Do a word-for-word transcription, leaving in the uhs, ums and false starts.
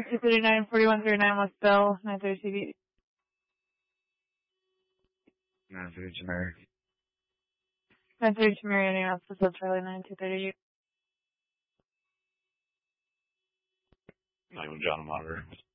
two thirty-nine, forty-one thirty-nine West Bell, nine thirty T V. nine thirty Tamari. nine thirty Tamari, anyone else besides Charlie nine two thirty? nine one John Monitor.